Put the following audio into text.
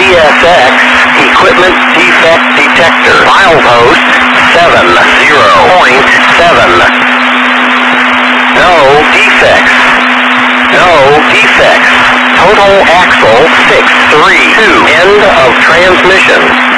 CSX equipment defect detector. Milepost 70.7. No defects. No defects. Total axle 632. End of transmission.